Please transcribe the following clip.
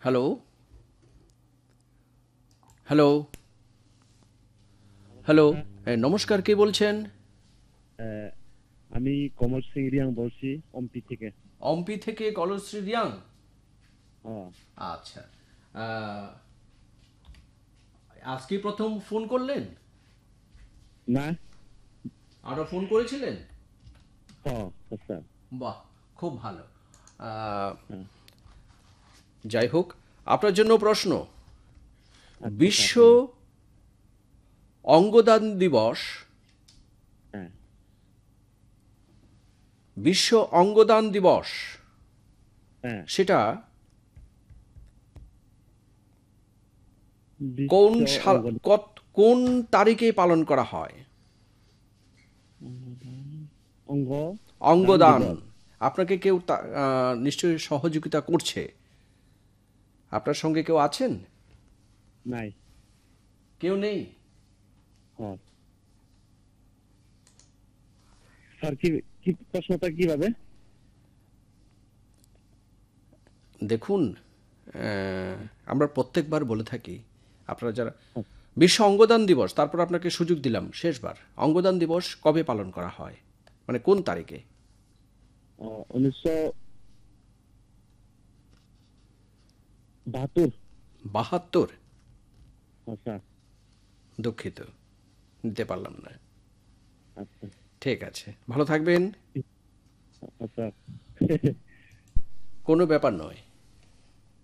Hello, hello, hello. নমস্কার, কে বলছেন? আহ, আমি কমল সিং রিয়াং বলছি অম্পি থেকে। অম্পি থেকে কলশ্রী রিয়াং। হ্যাঁ। আচ্ছা। আহ, আজকে প্রথম ফোন করলেন? না। আরও ফোন করেছিলেন? হ্যাঁ, স্যার। বাহ, খুব ভালো। আহ, হ্যাঁ। যাই হোক, আপনার জন্য প্রশ্ন। আচ্ছা স্যার, বিশ্ব বলেন। অঙ্গদান দিবস, হ্যাঁ। বিশ্ব অঙ্গদান দিবস হ্যাঁ। সেটা কোন বিশ্ব সাল, কোন তারিখে পালন করা হয়? অঙ্গ দান অঙ্গদান। দিবস। আপনাকে কেউ নিশ্চয়ই সহযোগিতা করছে। আপনার সঙ্গে কেউ আছেন? নাই। কেউ নেই? হ্যাঁ। স্যার, কি কি প্রশ্নটা কিভাবে? দেখুন, আমরা প্রত্যেকবার বলে থাকি, আপনারা যারা বিশ্ব অঙ্গদান দিবস, তারপর আপনাকে সুযোগ দিলাম শেষবার, অঙ্গদান দিবস কবে পালন করা হয়, মানে কোন তারিখে? 1972। 72? হ্যাঁ স্যার। দুঃখিত, নিতে পারলাম না। আচ্ছা। ঠিক আছে, ভালো থাকবেন। স্যার। কোনো ব্যাপার নয়।